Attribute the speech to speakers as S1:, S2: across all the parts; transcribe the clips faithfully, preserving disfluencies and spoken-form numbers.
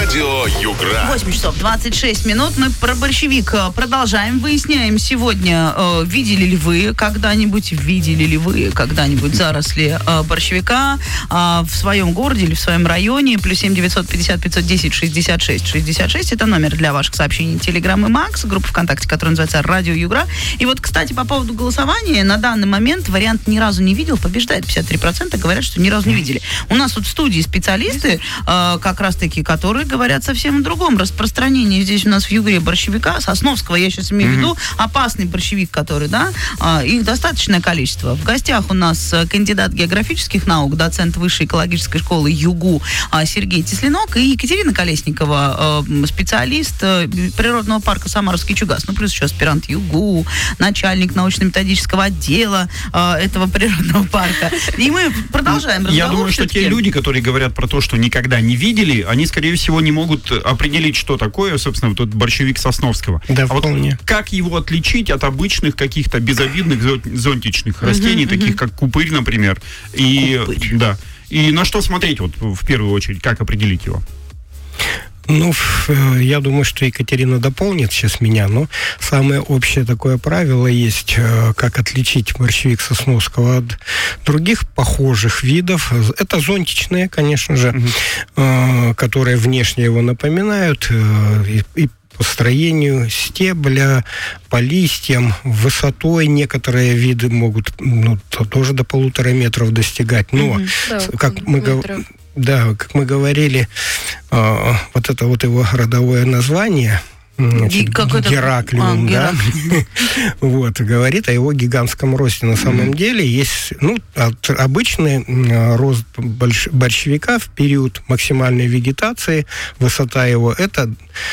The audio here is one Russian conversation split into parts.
S1: Радио Югра.
S2: восемь часов двадцать шесть минут. Мы про борщевик продолжаем. Выясняем сегодня, э, видели ли вы когда-нибудь, видели ли вы когда-нибудь заросли э, борщевика э, в своем городе или в своем районе. Плюс семь девятьсот пятьдесят пятьсот десять шестьдесят шесть шестьдесят шесть. Это номер для ваших сообщений Телеграм и Макс. Группа ВКонтакте, которая называется Радио Югра. И вот, кстати, по поводу голосования. На данный момент вариант «ни разу не видел» побеждает. пятьдесят три процента говорят, что ни разу не видели. У нас вот в студии специалисты, э, как раз-таки, которые говорят совсем о другом. Распространение здесь у нас в Югре борщевика, сосновского, я сейчас имею в виду, опасный борщевик, который, да, э, их достаточное количество. В гостях у нас кандидат географических наук, доцент Высшей экологической школы ЮГУ э, Сергей Тесленок и Екатерина Колесникова, э, специалист э, природного парка Самарский Чугас. Ну, плюс еще аспирант ЮГУ, начальник научно-методического отдела э, этого природного парка. И мы продолжаем разговор.
S3: Я думаю, что те люди, которые говорят про то, что никогда не видели, они, скорее всего, не могут определить, что такое, собственно, вот этот борщевик Сосновского.
S4: Да,
S3: а вот
S4: вполне.
S3: как его отличить от обычных каких-то безобидных зонтичных растений, uh-huh, таких uh-huh. как купырь, например. И,
S2: купырь.
S3: Да. И на что смотреть вот в первую очередь, как определить его?
S4: Ну, я думаю, что Екатерина дополнит сейчас меня, но самое общее такое правило есть, как отличить борщевик Сосновского от других похожих видов. Это зонтичные, конечно же, угу. которые внешне его напоминают, и, и по строению стебля, по листьям, высотой некоторые виды могут, ну, тоже до полутора метров достигать. Но, угу. да, как мы говорим... Да, как мы говорили, э, вот это вот его родовое название, значит, Гераклиум, а, да, вот, говорит о его гигантском росте. На самом деле есть, ну, обычный рост борщевика в период максимальной вегетации, высота его это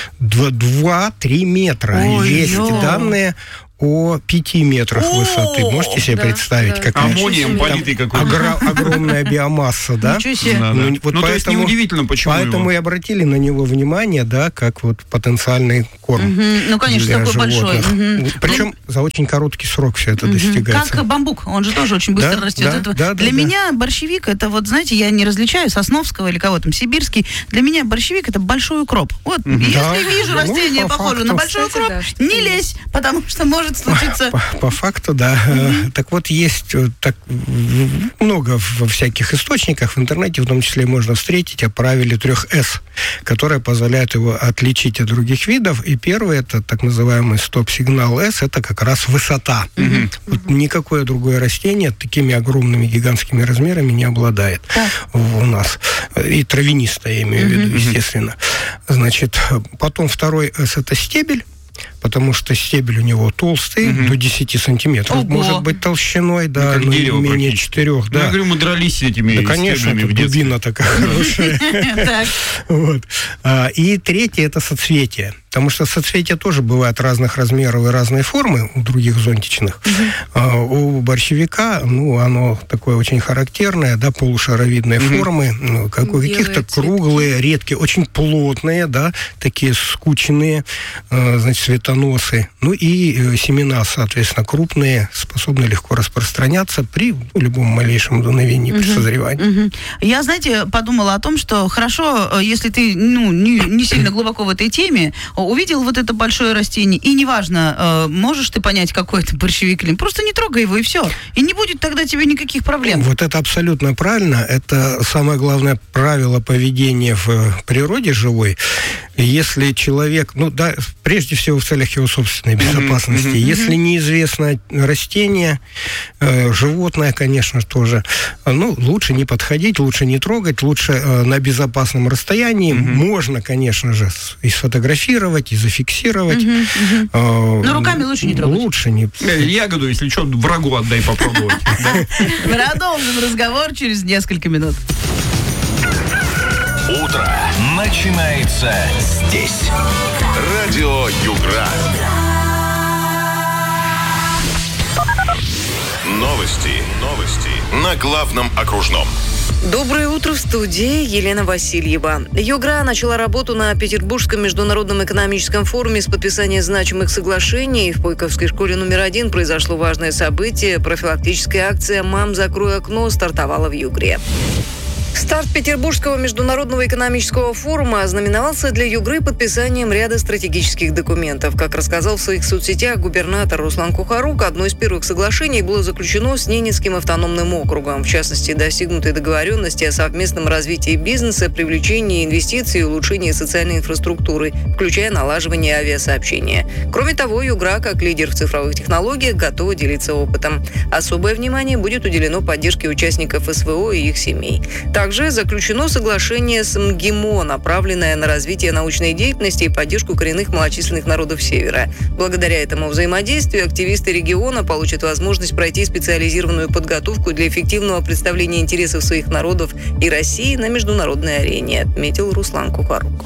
S4: два-три метра. Ой, есть ё. данные о пяти метрах О, высоты. Можете себе да, представить, да. какая
S3: аммонием политый какой-то.
S4: Огр- огромная биомасса, да?
S2: Ничего себе.
S3: Да, да.
S4: Ну, вот
S3: ну,
S4: поэтому,
S3: то есть неудивительно, почему
S4: Поэтому
S3: его...
S4: и обратили на него внимание, да, как вот потенциальный корм.
S2: Угу. Ну, конечно,
S4: для
S2: такой
S4: животных.
S2: большой. Угу.
S4: Причем ну, за очень короткий срок все это угу. достигается.
S2: Как бамбук, он же тоже очень быстро
S4: да,
S2: растет.
S4: Да,
S2: это,
S4: да,
S2: для
S4: да,
S2: меня
S4: да.
S2: борщевик, это вот, знаете, я не различаю Сосновского или кого там, сибирский. Для меня борщевик это большой укроп. Вот, угу. если да. вижу ну, растение похоже на большой укроп, да, не лезь, потому что может случиться...
S4: По факту, да. Mm-hmm. Так вот, есть так, много во всяких источниках, в интернете в том числе можно встретить о правиле трех эс, которое позволяет его отличить от других видов. И первый, это так называемый стоп-сигнал эс, это как раз высота. Mm-hmm. Вот никакое другое растение такими огромными гигантскими размерами не обладает mm-hmm. у нас. И травянистое, я имею в виду, mm-hmm. естественно. Значит, потом второй эс, это стебель. Потому что стебель у него толстый, угу. до десяти сантиметров. Ого. Может быть толщиной, да,
S3: ну,
S4: не менее четырех. Да.
S3: Я говорю, мы дрались с этими
S4: да, конечно,
S3: стеблями в детстве.
S4: Дубина такая хорошая. И третье, это соцветие. Потому что соцветия тоже бывают разных размеров и разной формы у других зонтичных. У борщевика, ну, оно такое очень характерное, да, полушаровидной формы, каких-то круглые, редкие, очень плотные, да, такие скученные, значит, цветоносы. Ну и семена, соответственно, крупные, способны легко распространяться при ну, любом малейшем дуновении, при созревании.
S2: Я, знаете, подумала о том, что хорошо, если ты ну, не, не сильно глубоко в этой теме, увидел вот это большое растение, и неважно, можешь ты понять, какой это борщевик или просто не трогай его, и все. И не будет тогда тебе никаких проблем.
S4: Вот это абсолютно правильно. Это самое главное правило поведения в природе живой. Если человек, ну да, прежде всего в целях его собственной безопасности, mm-hmm. если неизвестно растение, э, животное, конечно, тоже, ну, лучше не подходить, лучше не трогать, лучше э, на безопасном расстоянии. Mm-hmm. Можно, конечно же, и сфотографировать, и зафиксировать.
S2: Mm-hmm. Mm-hmm. Э, Но руками лучше не трогать.
S4: Лучше не...
S3: Ягоду, если что, врагу отдай попробовать.
S2: Продолжим разговор через несколько минут.
S1: Утро начинается здесь. Радио Югра. Новости. Новости. На главном окружном.
S5: Доброе утро, в студии Елена Васильева. Югра начала работу на Петербургском международном экономическом форуме с подписания значимых соглашений. В Пойковской школе номер один произошло важное событие. Профилактическая акция «Мам, закрой окно» стартовала в Югре. Старт Петербургского международного экономического форума ознаменовался для Югры подписанием ряда стратегических документов. Как рассказал в своих соцсетях губернатор Руслан Кухарук, одно из первых соглашений было заключено с Ненецким автономным округом. В частности, достигнуты договоренности о совместном развитии бизнеса, привлечении инвестиций и улучшении социальной инфраструктуры, включая налаживание авиасообщения. Кроме того, Югра, как лидер в цифровых технологиях, готова делиться опытом. Особое внимание будет уделено поддержке участников СВО и их семей. Также заключено соглашение с МГИМО, направленное на развитие научной деятельности и поддержку коренных малочисленных народов Севера. Благодаря этому взаимодействию активисты региона получат возможность пройти специализированную подготовку для эффективного представления интересов своих народов и России на международной арене, отметил Руслан Кухарук.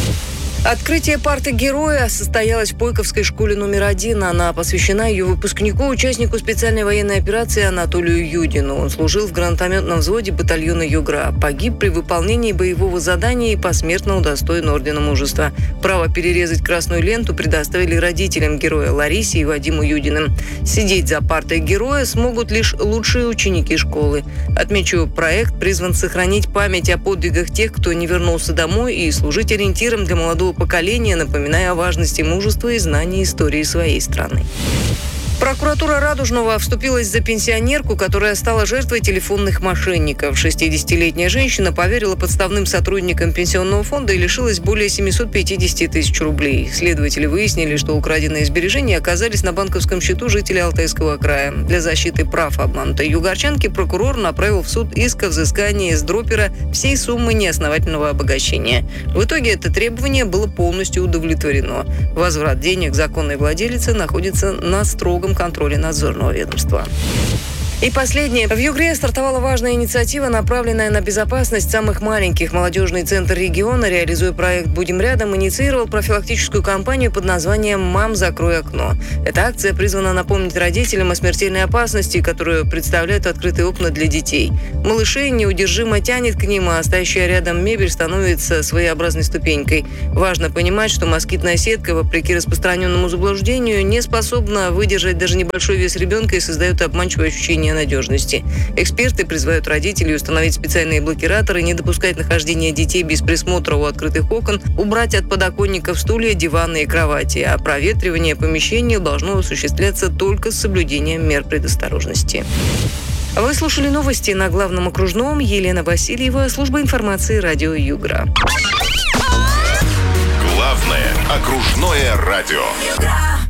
S5: Открытие парты героя состоялось в Пойковской школе номер один. Она посвящена ее выпускнику, участнику специальной военной операции Анатолию Юдину. Он служил в гранатометном взводе батальона Югра. Погиб при выполнении боевого задания и посмертно удостоен ордена Мужества. Право перерезать красную ленту предоставили родителям героя Ларисе и Вадиму Юдиным. Сидеть за партой героя смогут лишь лучшие ученики школы. Отмечу, проект призван сохранить память о подвигах тех, кто не вернулся домой, и служить ориентиром для молодого поколения, напоминая о важности мужества и знания истории своей страны. Прокуратура Радужного вступилась за пенсионерку, которая стала жертвой телефонных мошенников. шестидесятилетняя женщина поверила подставным сотрудникам пенсионного фонда и лишилась более семьсот пятьдесят тысяч рублей. Следователи выяснили, что украденные сбережения оказались на банковском счету жителей Алтайского края. Для защиты прав обманутой югорчанки прокурор направил в суд иск о взыскании с дропера всей суммы неосновательного обогащения. В итоге это требование было полностью удовлетворено. Возврат денег законной владелицы находится на строгом контроля надзорного ведомства. И последнее. В Югре стартовала важная инициатива, направленная на безопасность самых маленьких. Молодежный центр региона, реализуя проект «Будем рядом», инициировал профилактическую кампанию под названием «Мам, закрой окно». Эта акция призвана напомнить родителям о смертельной опасности, которую представляют открытые окна для детей. Малышей неудержимо тянет к ним, а стоящая рядом мебель становится своеобразной ступенькой. Важно понимать, что москитная сетка, вопреки распространенному заблуждению, не способна выдержать даже небольшой вес ребенка и создает обманчивое ощущение надежности. Эксперты призывают родителей установить специальные блокираторы, не допускать нахождения детей без присмотра у открытых окон, убрать от подоконников стулья, диваны и кровати, а проветривание помещений должно осуществляться только с соблюдением мер предосторожности. Вы слушали новости на Главном окружном. Елена Васильева, служба информации радио Югра.
S1: Главное окружное радио.